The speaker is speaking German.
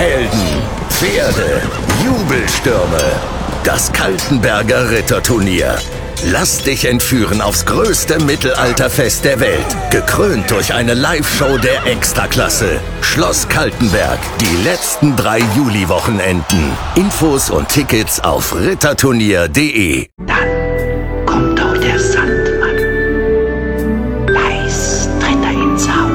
Helden, Pferde, Jubelstürme. Das Kaltenberger Ritterturnier. Lass dich entführen aufs größte Mittelalterfest der Welt. Gekrönt durch eine Live-Show der Extraklasse. Schloss Kaltenberg. Die letzten 3 Juli-Wochenenden. Infos und Tickets auf ritterturnier.de. Dann kommt auch der Sandmann. Leis tritt er ins Haus.